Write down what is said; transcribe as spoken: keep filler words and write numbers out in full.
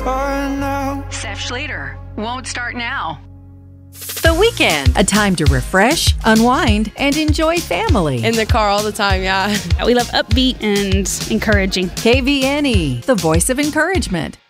start now. Seth Schrader, won't start now. The weekend, a time to refresh, unwind, and enjoy family. In the car all the time, yeah. We love upbeat and encouraging. K V N E, the voice of encouragement.